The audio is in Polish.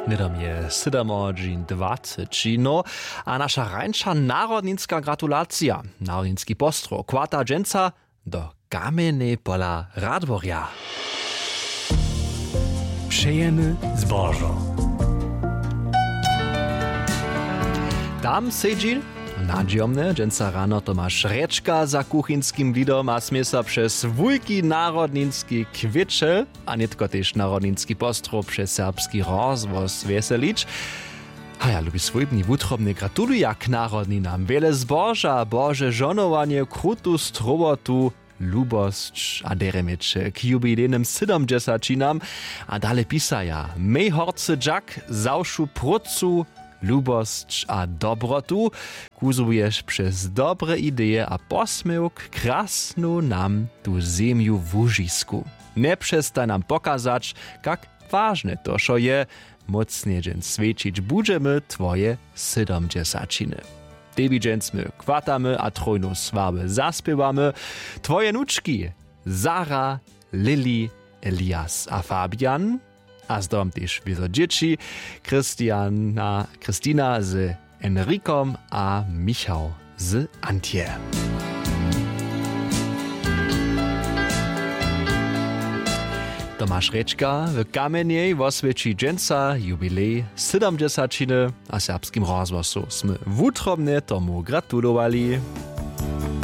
Nedom je 7:20, no a nasza rańsza narodninska gratulacja, narodninski postro, kwarta dżęca do Kamenej pola Radworja. Přejemy zbożo. Tam sedzi nadziomne dżęca rano Tomasz Rečka za kuchinskim lidom a smisa przez wujki narodninski kwitschel, a nie tylko też narodninski postro przez serbski rozwoz weselić. A ja lubię swojbni wutrobny gratuluja k narodninam. Wiele zboża, Boże żonowanie, krutu strobotu, lubość a deremeče k jubilejnym 70-cinam a dale pisaja. Mej horce dżak zawšu procu, lubość a dobrotu, kuzujesz przez dobre idee a posmyk krasnu nam tu ziemiu w użisku. Nie przestań nam pokazać, jak ważne to, co je, mocnie dżen świecić budżemy twoje 70-ciny. Tebi dżensmy kwatamy a trojnu sławy zaspiewamy twoje nuczki Zara, Lili, Elias a Fabian, a zdom też wiele dzieci, Kristina z Enrikom a Michał z Antje. Tomasz Rečka w Kamenej oswieci dżęca jubilej 70-ciny a serbskim rozwozu. Sme wutrobne tomu gratulowali.